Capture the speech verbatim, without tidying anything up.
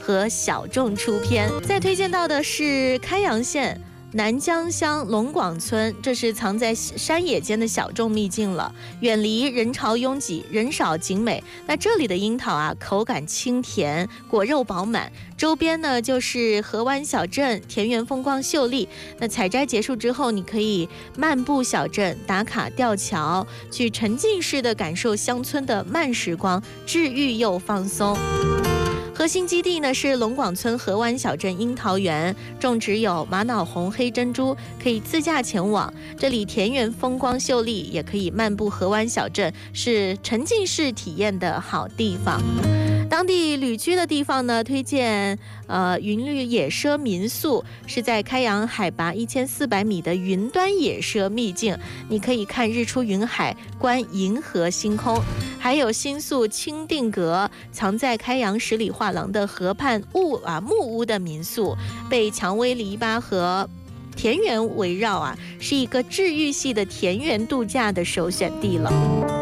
和小众出片。再推荐到的是开阳县南江乡龙广村，这是藏在山野间的小众秘境了，远离人潮拥挤，人少景美。那这里的樱桃啊，口感清甜，果肉饱满，周边呢就是河湾小镇，田园风光秀丽。那采摘结束之后，你可以漫步小镇，打卡吊桥，去沉浸式的感受乡村的慢时光，治愈又放松。核心基地呢是龙广村河湾小镇樱桃园，种植有玛瑙红、黑珍珠，可以自驾前往。这里田园风光秀丽，也可以漫步河湾小镇，是沉浸式体验的好地方。当地旅居的地方呢，推荐呃云绿野奢民宿，是在开阳海拔一千四百米的云端野奢秘境，你可以看日出云海，观银河星空。还有新宿清定阁，藏在开阳十里画廊的河畔屋啊木屋的民宿，被蔷薇篱笆和田园围绕啊，是一个治愈系的田园度假的首选地了。